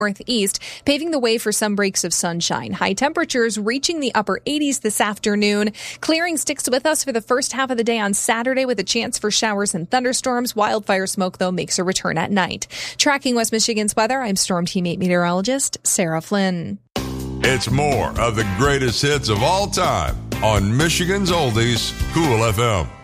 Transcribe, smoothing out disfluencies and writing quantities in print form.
northeast, paving the way for some breaks of sunshine. High temperatures reaching the upper 80s this afternoon. Clearing sticks with us for the first half of the day on Saturday with a chance for showers and thunderstorms. Wildfire smoke, though, makes a return at night. Tracking West Michigan's weather, I'm Storm Team 8 meteorologist Sarah Flynn. It's more of the greatest hits of all time on Michigan's Oldies, Cool FM.